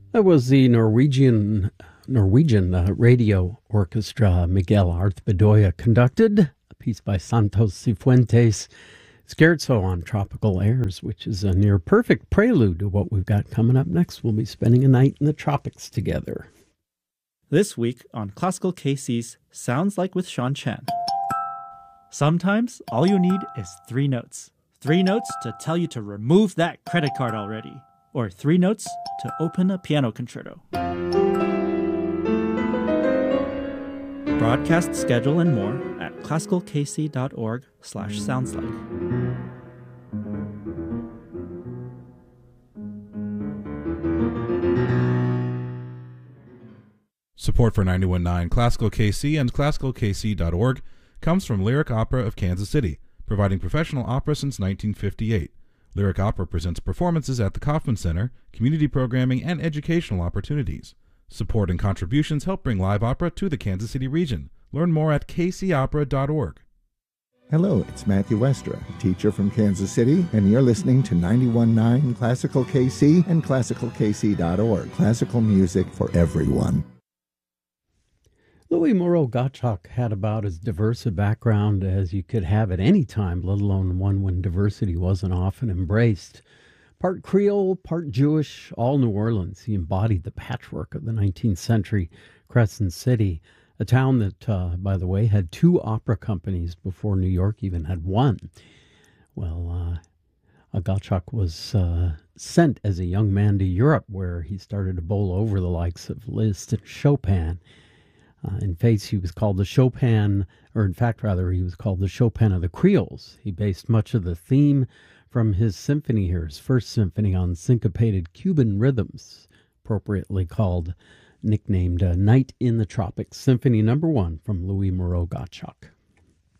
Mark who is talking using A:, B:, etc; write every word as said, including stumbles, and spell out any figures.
A: That was the Norwegian Norwegian uh, radio orchestra Miguel Arth Bedoya conducted, a piece by Santos Cifuentes, Scherzo on Tropical Airs, which is a near perfect prelude to what we've got coming up next. We'll be spending a night in the tropics together.
B: This week on Classical K C's Sounds Like with Sean Chan. Sometimes all you need is three notes. Three notes to tell you to remove that credit card already. Or three notes to open a piano concerto. Broadcast schedule and more at classicalkc.org slash soundslike.
C: Support for ninety-one point nine Classical K C and classical k c dot org comes from Lyric Opera of Kansas City, providing professional opera since nineteen fifty-eight. Lyric Opera presents performances at the Kauffman Center, community programming, and educational opportunities. Support and contributions help bring live opera to the Kansas City region. Learn more at k c opera dot org.
D: Hello, it's Matthew Westra, teacher from Kansas City, and you're listening to ninety-one point nine Classical K C and classical k c dot org. Classical music for everyone.
A: Louis Moreau Gottschalk had about as diverse a background as you could have at any time, let alone one when diversity wasn't often embraced. Part Creole, part Jewish, all New Orleans. He embodied the patchwork of the nineteenth century Crescent City, a town that, uh, by the way, had two opera companies before New York even had one. Well, uh, Gottschalk was uh, sent as a young man to Europe, where he started to bowl over the likes of Liszt and Chopin. Uh, in face, he was called the Chopin, or in fact, rather, he was called the Chopin of the Creoles. He based much of the theme from his symphony here, his first symphony on syncopated Cuban rhythms, appropriately called, nicknamed uh, Night in the Tropics, Symphony Number One from Louis Moreau Gottschalk.